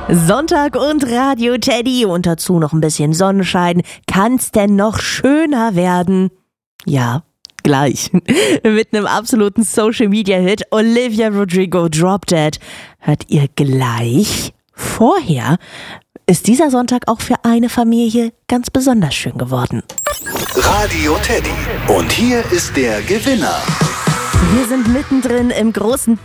Sonntag und Radio Teddy und dazu noch ein bisschen Sonnenschein. Kann's denn noch schöner werden? Ja, gleich. Mit einem absoluten Social-Media-Hit. Olivia Rodrigo, Drop Dead. Hört ihr gleich? Vorher ist dieser Sonntag auch für eine Familie ganz besonders schön geworden. Radio Teddy. Und hier ist der Gewinner. Wir sind mittendrin im großen